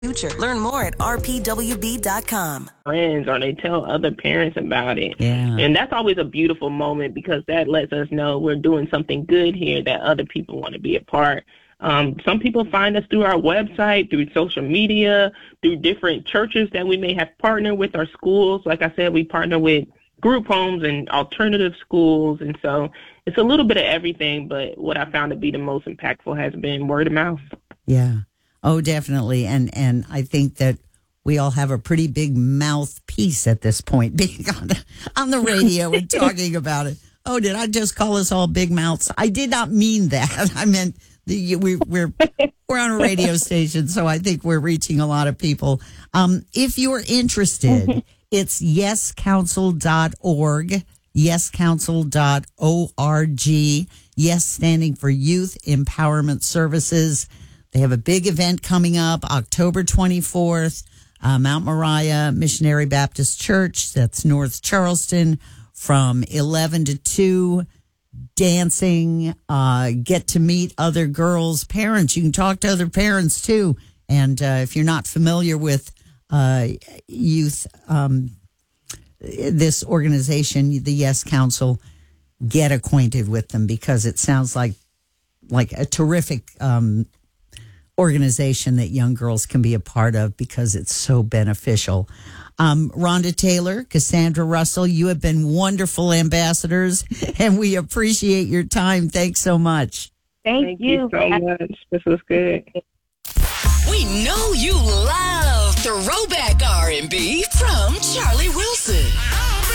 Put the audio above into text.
future. Learn more at rpwb.com. Friends, or they tell other parents about it. Yeah. And that's always a beautiful moment because that lets us know we're doing something good here that other people want to be a part. Some people find us through our website, through social media, through different churches that we may have partnered with, our schools. Like I said, we partner with group homes and alternative schools. And so it's a little bit of everything, but what I found to be the most impactful has been word of mouth. Yeah. Oh, definitely. And I think that we all have a pretty big mouthpiece at this point, being on the radio and talking about it. Oh, did I just call us all big mouths? I did not mean that. I meant we're on a radio station, so I think we're reaching a lot of people. If you're interested, it's yescouncil.org, yescouncil.org. Yes, standing for Youth Empowerment Services. They have a big event coming up October 24th, Mount Moriah Missionary Baptist Church. That's North Charleston, from 11 to 2. Dancing, get to meet other girls' parents. You can talk to other parents too. And if you're not familiar with youth, this organization, the Yes Council, get acquainted with them because it sounds like a terrific organization that young girls can be a part of because it's so beneficial. Rhonda Taylor, Cassandra Russell, you have been wonderful ambassadors, and we appreciate your time. Thanks so much. Thank you so much. This was good. We know you love throwback R&B from Charlie Wilson.